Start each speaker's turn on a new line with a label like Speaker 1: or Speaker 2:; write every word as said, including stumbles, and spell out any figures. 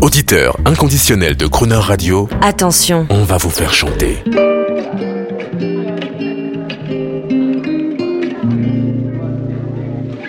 Speaker 1: Auditeur inconditionnel de Crooner Radio,
Speaker 2: attention,
Speaker 1: on va vous faire chanter.